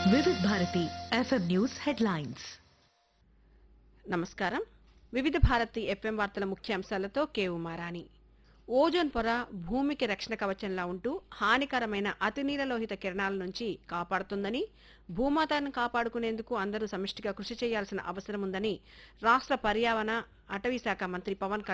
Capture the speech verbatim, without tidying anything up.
వివిధ Bharati FM news headlines. నమస్కారం. వివిధ భారతి ఎఫ్ఎం వార్తల ముఖ్యాంశాలతో కే ఉమారాణి. ఓజోన్ పొర భూమికి రక్షణ కవచంలా ఉంటూ హానికరమైన అతినీలలోహిత కిరణాల నుంచి కాపాడుతుందని, భూమాతను కాపాడుకునేందుకు అందరూ సమిష్టిగా కృషి చేయాల్సిన అవసరం ఉందని రాష్ట్ర పర్యావరణ అటవీ శాఖ మంత్రి పవన్ కళ్యాణ్